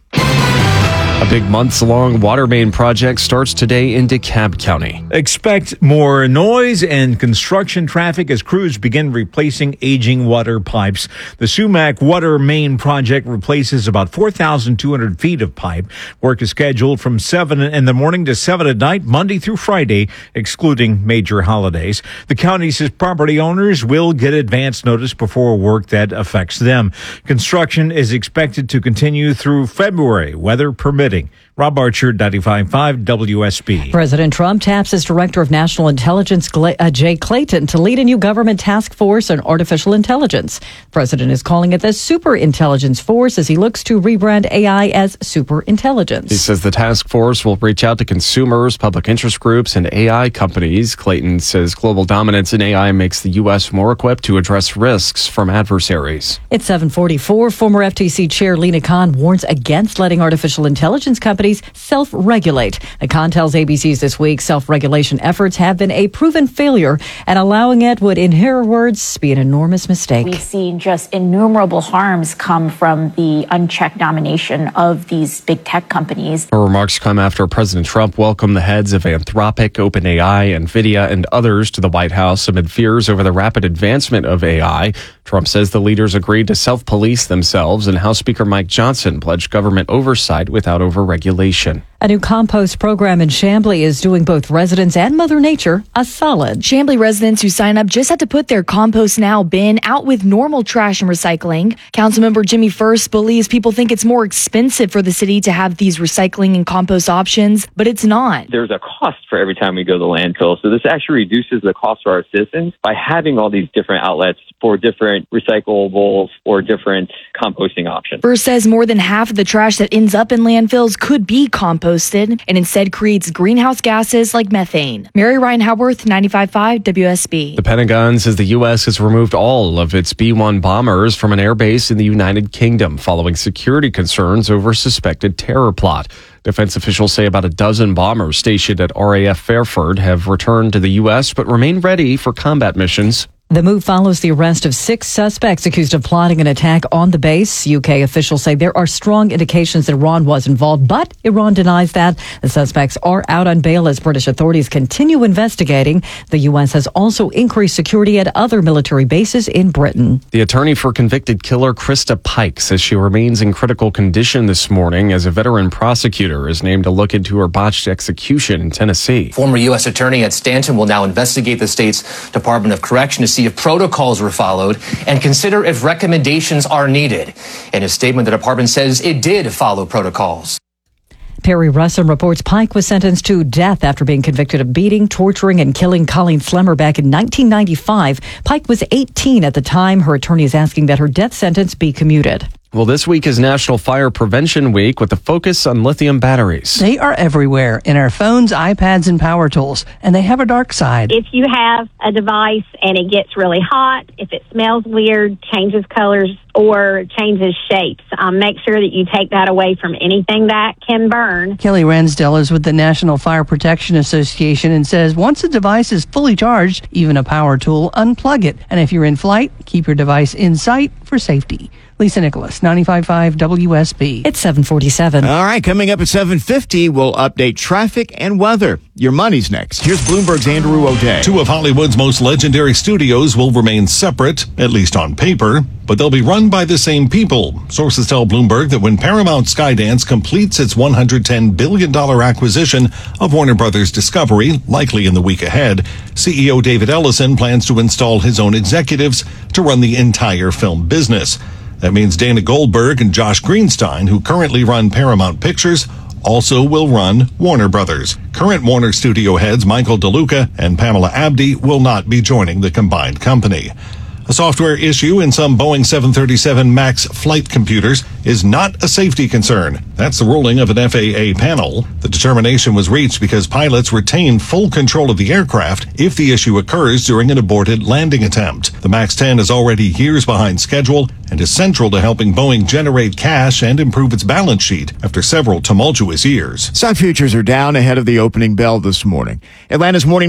A big months-long water main project starts today in DeKalb County. Expect more noise and construction traffic as crews begin replacing aging water pipes. The Sumac Water Main Project replaces about 4,200 feet of pipe. Work is scheduled from 7 in the morning to 7 at night, Monday through Friday, excluding major holidays. The county says property owners will get advance notice before work that affects them. Construction is expected to continue through February, weather permitting. Rob Archer, 95.5 WSB. President Trump taps his Director of National Intelligence, Jay Clayton, to lead a new government task force on artificial intelligence. The president is calling it the Super Intelligence Force as he looks to rebrand AI as super intelligence. He says the task force will reach out to consumers, public interest groups, and AI companies. Clayton says global dominance in AI makes the U.S. more equipped to address risks from adversaries. It's 7:44. Former FTC Chair Lina Khan warns against letting artificial intelligence companies self-regulate. The Khan tells ABC's This Week self-regulation efforts have been a proven failure, and allowing it would, in her words, be an enormous mistake. We've seen just innumerable harms come from the unchecked domination of these big tech companies. Her remarks come after President Trump welcomed the heads of Anthropic, OpenAI, NVIDIA, and others to the White House amid fears over the rapid advancement of AI. Trump says the leaders agreed to self-police themselves, and House Speaker Mike Johnson pledged government oversight without overregulation. A new compost program in Chamblee is doing both residents and Mother Nature a solid. Chamblee residents who sign up just have to put their Compost Now bin out with normal trash and recycling. Councilmember Jimmy First believes people think it's more expensive for the city to have these recycling and compost options, but it's not. There's a cost for every time we go to the landfill, so this actually reduces the cost for our citizens by having all these different outlets for different recyclables or different composting options. First says more than half of the trash that ends up in landfills could be composted and instead creates greenhouse gases like methane. Mary Ryan Howarth, 95.5 WSB. The Pentagon says the U.S. has removed all of its B-1 bombers from an airbase in the United Kingdom following security concerns over a suspected terror plot. Defense officials say about a dozen bombers stationed at RAF Fairford have returned to the U.S. but remain ready for combat missions. The move follows the arrest of 6 suspects accused of plotting an attack on the base. UK officials say there are strong indications that Iran was involved, but Iran denies that. The suspects are out on bail as British authorities continue investigating. The U.S. has also increased security at other military bases in Britain. The attorney for convicted killer Krista Pike says she remains in critical condition this morning as a veteran prosecutor is named to look into her botched execution in Tennessee. Former U.S. Attorney Ed Stanton will now investigate the state's Department of Correction to see if protocols were followed and consider if recommendations are needed. In a statement, the department says it did follow protocols. Perry Russom reports Pike was sentenced to death after being convicted of beating, torturing, and killing Colleen Slemmer back in 1995. Pike was 18 at the time. Her attorney is asking that her death sentence be commuted. Well, this week is National Fire Prevention Week with a focus on lithium batteries. They are everywhere in our phones, iPads, and power tools, and they have a dark side. If you have a device and it gets really hot, if it smells weird, changes colors, or changes shapes. Make sure that you take that away from anything that can burn. Kelly Ransdell is with the National Fire Protection Association and says once a device is fully charged, even a power tool, unplug it. And if you're in flight, keep your device in sight for safety. Lisa Nicholas, 95.5 WSB. It's 7:47. All right, coming up at 7:50, we'll update traffic and weather. Your money's next. Here's Bloomberg's Andrew O'Day. Two of Hollywood's most legendary studios will remain separate, at least on paper, but they'll be run by the same people. Sources tell Bloomberg that when Paramount Skydance completes its $110 billion acquisition of Warner Brothers Discovery, likely in the week ahead, CEO David Ellison plans to install his own executives to run the entire film business. That means Dana Goldberg and Josh Greenstein, who currently run Paramount Pictures, also will run Warner Brothers. Current Warner studio heads Michael DeLuca and Pamela Abdi will not be joining the combined company. A software issue in some Boeing 737 MAX flight computers is not a safety concern. That's the ruling of an FAA panel. The determination was reached because pilots retain full control of the aircraft if the issue occurs during an aborted landing attempt. The MAX 10 is already years behind schedule and is central to helping Boeing generate cash and improve its balance sheet after several tumultuous years. Stock futures are down ahead of the opening bell this morning. Atlanta's morning